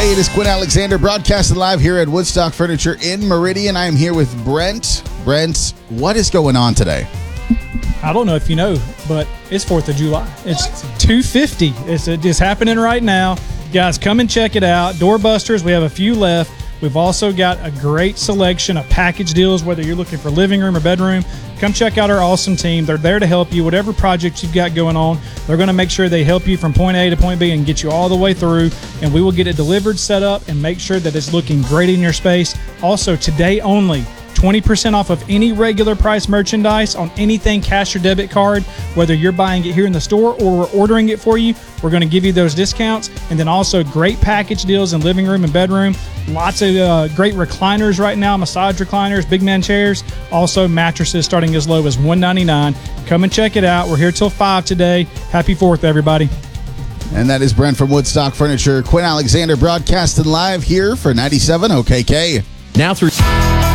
Hey, it is Quinn Alexander broadcasting live here at Woodstock Furniture in Meridian. I am here with Brent. Brent, what is going on today? I don't know if you know, but it's 4th of July. It's 250. It's happening right now. Guys, come and check it out. Doorbusters, we have a few left. We've also got a great selection of package deals, whether you're looking for living room or bedroom. Come check out our awesome team. They're there to help you, whatever project you've got going on. They're going to make sure they help you from point A to point B and get you all the way through. And we will get it delivered, set up, and make sure that it's looking great in your space. Also, today only, 20% off of any regular price merchandise on anything cash or debit card, whether you're buying it here in the store or we're ordering it for you. We're going to give you those discounts. And then also great package deals in living room and bedroom. Lots of great recliners right now, massage recliners, big man chairs. Also mattresses starting as low as $199. Come and check it out. We're here till 5 today. Happy 4th, everybody. And that is Brent from Woodstock Furniture. Quinn Alexander broadcasting live here for 97 OKK. Now through